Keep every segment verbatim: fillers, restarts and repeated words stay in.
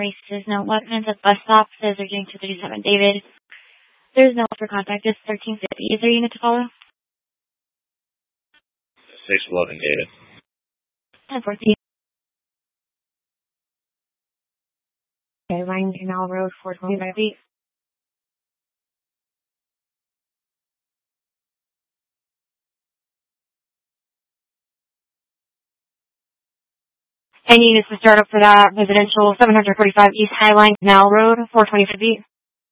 Says no weapons at bus stop. Says they're doing two thirty-seven David. There's no for contact. It's thirteen fifty. Is there a unit to follow? six eleven David. ten fourteen. Okay, Ryan Canal Road, four twenty-five feet. Any units to start up for that residential seven forty-five East Highline Canal Road, four twenty-five feet.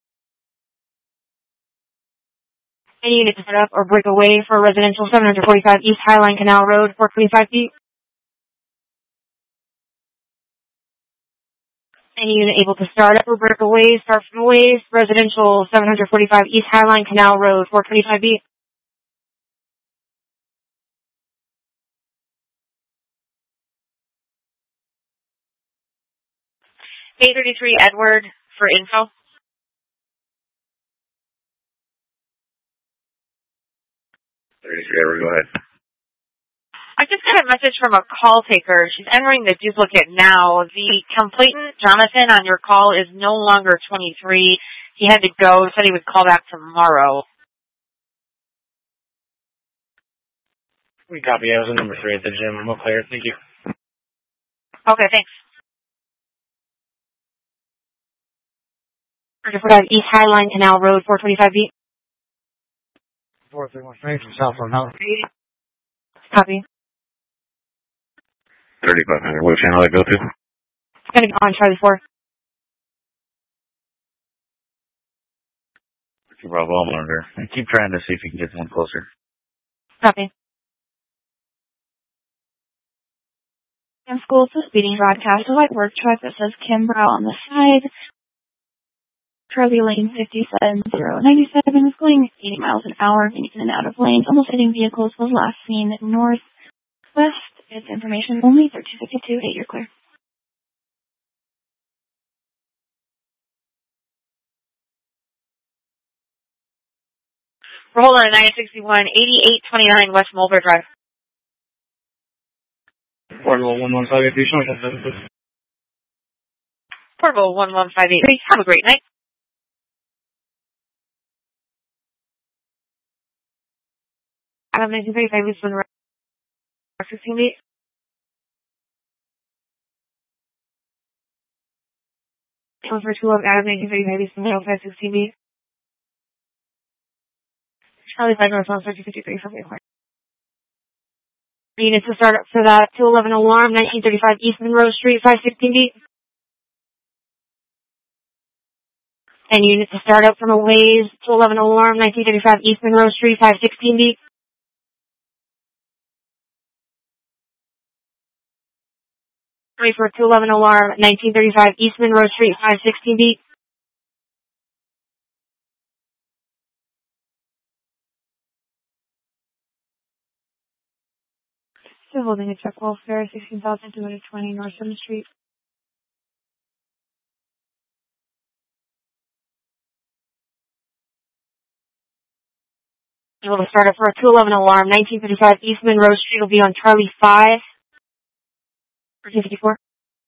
Any units to start up or break away for residential seven forty-five East Highline Canal Road, four twenty-five feet. Any unit able to start up or break away, start from ways, residential seven forty-five East Highline Canal Road, four twenty-five feet. eight thirty-three Edward for info. thirty-three Edward, go ahead. I just got a message from a call taker. She's entering the duplicate now. The complainant, Jonathan, on your call is no longer twenty-three. He had to go, said he would call back tomorrow. We copy. I was in number three at the gym. I'm all clear. Thank you. Okay, thanks. East Highline Canal Road, four twenty-five feet. four three one from South Road. Copy. thirty-five hundred. What channel I go to? It's going to go on Charlie four. Bravo, I'll monitor. And keep trying to see if you can get one closer. Copy. And school to speeding broadcast. A white work truck that says Kimbrough on the side. Charlie Lane fifty-seven zero ninety-seven is going eighty miles an hour in and out of lanes. Almost hitting vehicles was last seen northwest. It's information only. thirteen fifty-two. eight, you're clear. We're holding on nine sixty-one, eighty-eight twenty-nine West Mulberry Drive. Portable one one five eight three. Portable one one five eight three. Have a great night. Adam nineteen thirty-five is on sixteen feet. One for two of Adam nineteen thirty-five is on five sixteen feet. Charlie five North one thirty fifty-three from the corner. Units to start up for that two eleven alarm, nineteen thirty-five East Monroe Street, five sixteen feet. And units to start up from a ways, two eleven alarm, nineteen thirty-five East Monroe Street, five sixteen feet. Three for two eleven alarm, nineteen thirty-five East Monroe Street, five sixteen feet. Still holding a check welfare, sixteen thousand two hundred twenty North seventh Street. Able to start up for a two eleven alarm, nineteen thirty-five East Monroe Street will be on Charlie five. thirteen fifty-four.